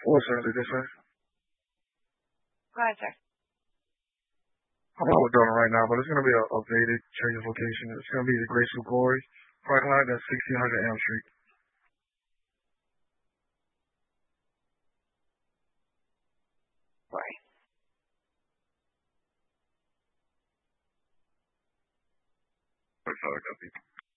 What's that? Did they say? Go ahead, sir. I'm not with Donna right now, but it's going to be a updated change of location. It's going to be the Graceful Glory parking lot at 1600 Elm Street. Sorry. Sorry, copy.